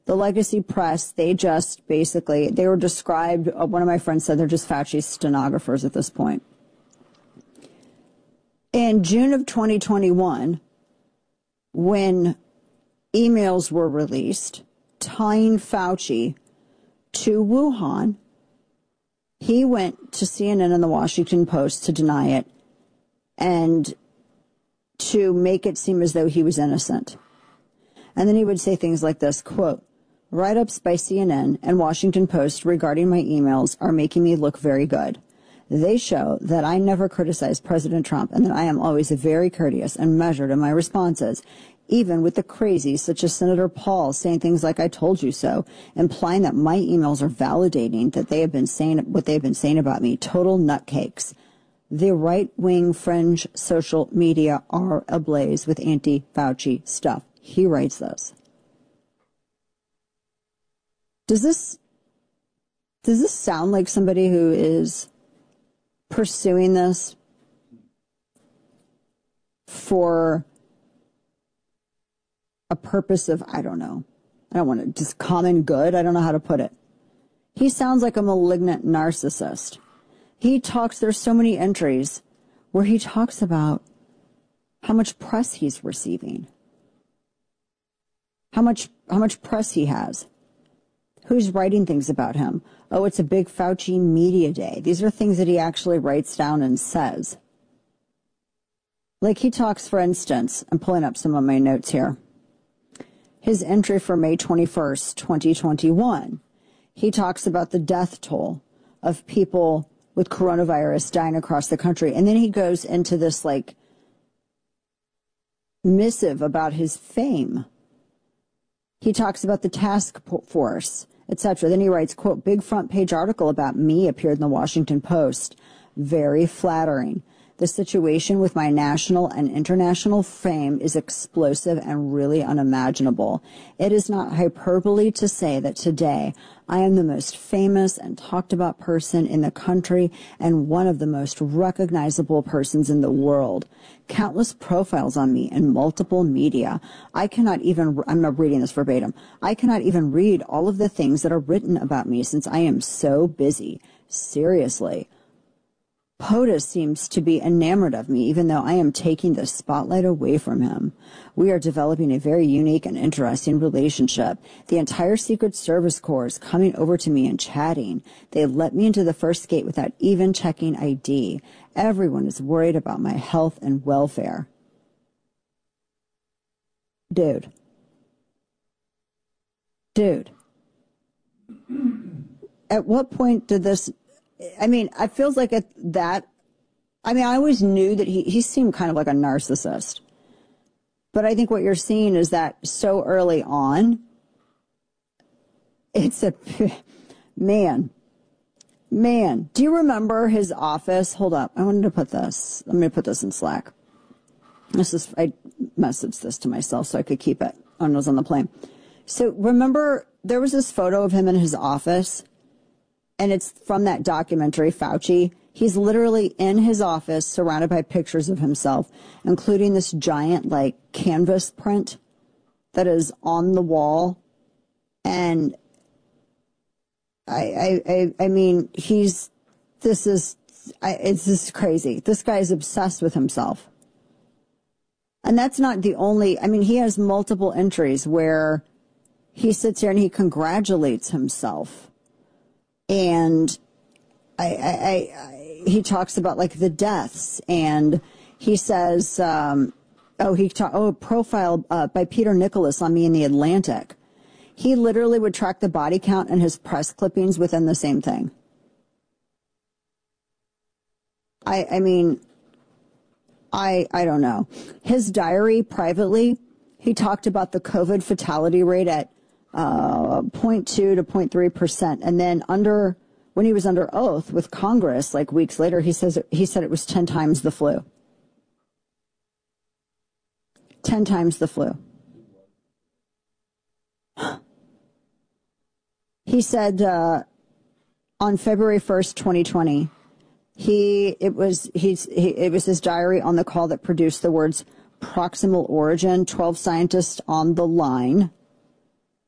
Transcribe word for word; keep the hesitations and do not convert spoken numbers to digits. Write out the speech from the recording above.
The legacy press, they just basically, they were described, uh, one of my friends said they're just Fauci's stenographers at this point. In June of twenty twenty-one, when emails were released tying Fauci to Wuhan, he went to C N N and the Washington Post to deny it and to make it seem as though he was innocent. And then he would say things like this, quote, "Write-ups by C N N and Washington Post regarding my emails are making me look very good. They show that I never criticize President Trump and that I am always very courteous and measured in my responses, even with the crazies such as Senator Paul saying things like, 'I told you so,' implying that my emails are validating that they have been saying what they've been saying about me. Total nutcakes. The right-wing fringe social media are ablaze with anti-Fauci stuff." He writes this. Does this, does this sound like somebody who is pursuing this for a purpose of, I don't know, I don't want to, just common good? I don't know how to put it. He sounds like a malignant narcissist. He talks, there's so many entries where he talks about how much press he's receiving, how much, how much press he has, who's writing things about him. Oh, it's a big Fauci media day. These are things that he actually writes down and says. Like he talks, for instance, I'm pulling up some of my notes here. His entry for May twenty-first, twenty twenty-one. He talks about the death toll of people with coronavirus dying across the country. And then he goes into this like missive about his fame. He talks about the task force, et cetera. Then he writes, quote, "Big front page article about me appeared in the Washington Post. Very flattering. The situation with my national and international fame is explosive and really unimaginable. It is not hyperbole to say that today I am the most famous and talked about person in the country and one of the most recognizable persons in the world. Countless profiles on me in multiple media. I cannot even, I'm not reading this verbatim, I cannot even read all of the things that are written about me since I am so busy. Seriously. POTUS seems to be enamored of me, even though I am taking the spotlight away from him. We are developing a very unique and interesting relationship. The entire Secret Service Corps is coming over to me and chatting. They let me into the first gate without even checking I D. Everyone is worried about my health and welfare." Dude. Dude. At what point did this... I mean, it feels like at that, I mean, I always knew that he, he seemed kind of like a narcissist. But I think what you're seeing is that so early on, it's a, man, man. Do you remember his office? Hold up. I wanted to put this. Let me put this in Slack. This is, I messaged this to myself so I could keep it when I was on the plane. So remember, there was this photo of him in his office. And it's from that documentary, Fauci. He's literally in his office surrounded by pictures of himself, including this giant, like, canvas print that is on the wall. And I, I, I, I mean, he's, this is, I, it's just crazy. This guy is obsessed with himself. And that's not the only, I mean, he has multiple entries where he sits here and he congratulates himself. And I, I, I, he talks about like the deaths, and he says, um, oh, he talk, oh, profile uh, by Peter Nicholas on me in the Atlantic. He literally would track the body count and his press clippings within the same thing. I, I mean, I, I don't know. His diary privately, he talked about the COVID fatality rate at Uh, zero point two to zero point three percent. And then under, when he was under oath with Congress, like weeks later, he says, he said it was ten times the flu. ten times the flu. He said, uh, on February first, twenty twenty, he, it was, he's, he, it was his diary on the call that produced the words proximal origin, twelve scientists on the line.